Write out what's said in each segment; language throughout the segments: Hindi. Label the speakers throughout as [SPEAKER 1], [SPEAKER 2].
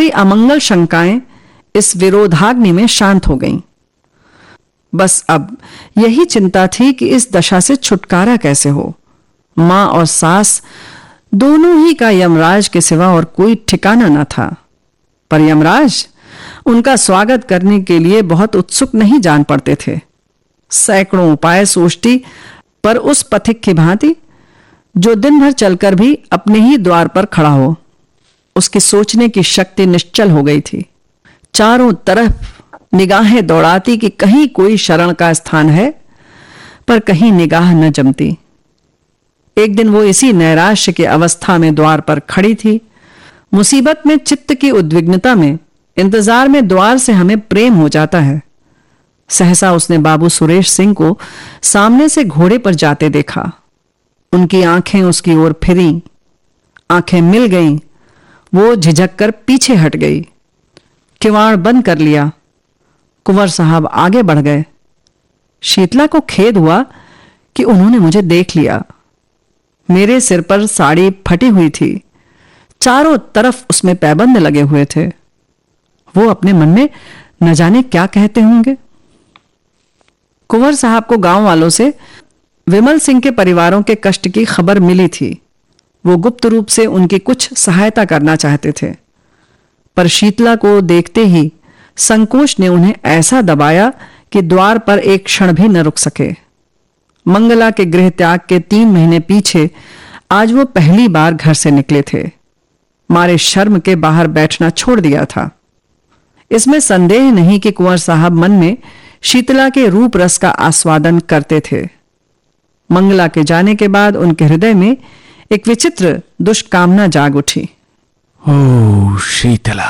[SPEAKER 1] सारी अमंगल शंकाएं इस विरोधाग्नि में शांत हो गईं। बस अब यही चिंता थी कि इस दशा से छुटकारा कैसे हो। मां और सास दोनों ही का यमराज के सिवा और कोई ठिकाना न था। पर यमराज उनका स्वागत करने के लिए बहुत उत्सुक नहीं जान पड़ते थे। सैकड़ों उपाय सोचती, पर उस पथिक की भांति जो दिन भर चलकर भी अपने ही द्वार पर खड़ा हो। उसकी सोचने की शक्ति निश्चल हो गई थी। चारों तरफ निगाहें दौड़ाती कि कहीं कोई शरण का स्थान है, पर कहीं निगाह न जमती। एक दिन वो इसी नैराश्य की अवस्था में द्वार पर खड़ी थी। मुसीबत में चित्त की उद्विग्नता में, इंतजार में द्वार से हमें प्रेम हो जाता है। सहसा उसने बाबू सुरेश सिंह को सामने से घोड़े पर जाते देखा। उनकी आंखें उसकी ओर फिरी, आंखें मिल गईं। वो झिझक कर पीछे हट गई, किवाड़ बंद कर लिया। कुंवर साहब आगे बढ़ गए। शीतला को खेद हुआ कि उन्होंने मुझे देख लिया। मेरे सिर पर साड़ी फटी हुई थी, चारों तरफ उसमें पैबंद लगे हुए थे। वो अपने मन में न जाने क्या कहते होंगे। कुंवर साहब को गांव वालों से विमल सिंह के परिवारों के कष्ट की खबर मिली थी। वो गुप्त रूप से उनकी कुछ सहायता करना चाहते थे, पर शीतला को देखते ही संकोच ने उन्हें ऐसा दबाया कि द्वार पर एक क्षण भी न रुक सके। मंगला के गृह त्याग के 3 महीने पीछे आज वो पहली बार घर से निकले थे। मारे शर्म के बाहर बैठना छोड़ दिया था। इसमें संदेह नहीं कि कुंवर साहब मन में शीतला के रूप रस का आस्वादन करते थे। मंगला के जाने के बाद उनके हृदय में एक विचित्र दुष्कामना जाग उठी।
[SPEAKER 2] ओ शीतला,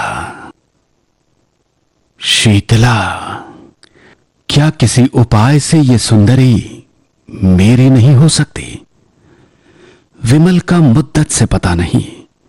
[SPEAKER 2] शीतला, क्या किसी उपाय से ये सुंदरी मेरी नहीं हो सकती? विमल का मुद्दत से पता नहीं।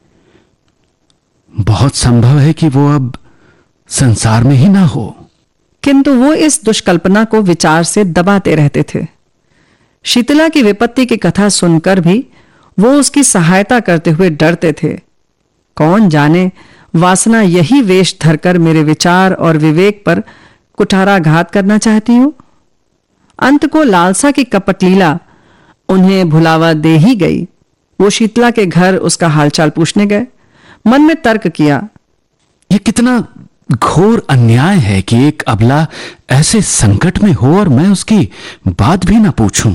[SPEAKER 2] बहुत संभव है कि वो अब संसार में ही ना हो।
[SPEAKER 1] किंतु वो इस दुष्कल्पना को विचार से दबाते रहते थे। शीतला की विपत्ति की कथा सुनकर भी वो उसकी सहायता करते हुए डरते थे। कौन जाने वासना यही वेश धरकर मेरे विचार और विवेक पर कुठाराघात करना चाहती हो। अंत को लालसा की कपटलीला उन्हें भुलावा दे ही गई। वो शीतला के घर उसका हालचाल पूछने गए। मन में तर्क किया,
[SPEAKER 2] यह कितना घोर अन्याय है कि एक अबला ऐसे संकट में हो और मैं उसकी बात भी ना पूछूं।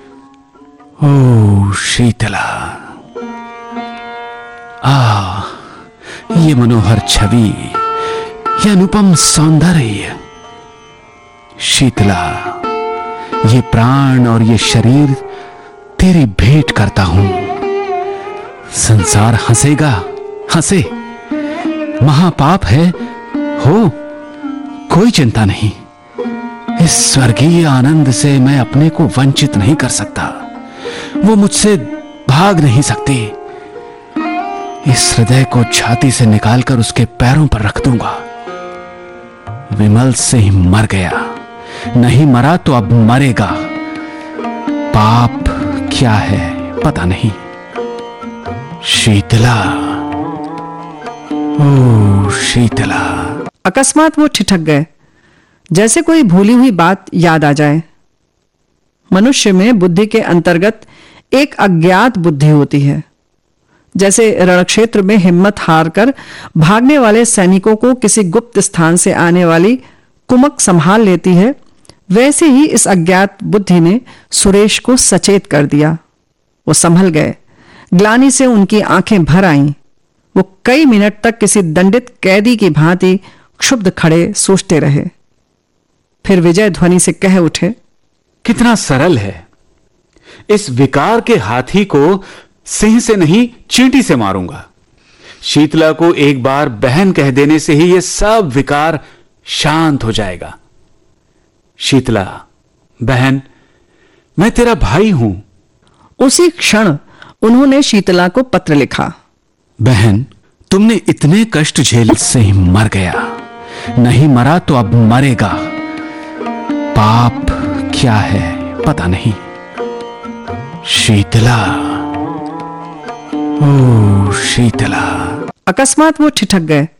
[SPEAKER 2] ओ शीतला, ये मनोहर छवि, ये अनुपम सौंदर्य। शीतला, ये प्राण और ये शरीर तेरी भेंट करता हूं। संसार हंसेगा, हंसे, महापाप है हो, कोई चिंता नहीं। इस स्वर्गीय आनंद से मैं अपने को वंचित नहीं कर सकता। वो मुझसे भाग नहीं सकती। इस हृदय को छाती से निकालकर उसके पैरों पर रख दूंगा। विमल सिंह मर गया, नहीं मरा तो अब मरेगा। पाप क्या है पता नहीं। शीतला, ओ शीतला।
[SPEAKER 1] अकस्मात वो ठिठक गए, जैसे कोई भूली हुई बात याद आ जाए। मनुष्य में बुद्धि के अंतर्गत एक अज्ञात बुद्धि होती है। जैसे रणक्षेत्र में हिम्मत हारकर भागने वाले सैनिकों को किसी गुप्त स्थान से आने वाली कुमक संभाल लेती है, वैसे ही इस अज्ञात बुद्धि ने सुरेश को सचेत कर दिया। वो संभल गए। ग्लानि से उनकी आंखें भर आईं। वो कई मिनट तक किसी दंडित कैदी की भांति क्षुब्ध खड़े सोचते रहे। फिर विजय ध्वनि से कह उठे,
[SPEAKER 3] कितना सरल है। इस विकार के हाथी को सिंह से नहीं चींटी से मारूंगा। शीतला को एक बार बहन कह देने से ही यह सब विकार शांत हो जाएगा। शीतला, बहन, मैं तेरा भाई हूं।
[SPEAKER 1] उसी क्षण उन्होंने शीतला को पत्र लिखा।
[SPEAKER 2] बहन, तुमने इतने कष्ट झेल से मर गया, नहीं मरा तो अब मरेगा। पाप क्या है पता नहीं। शीतला, ओ शीतला।
[SPEAKER 1] अकस्मात वो ठिठक गए,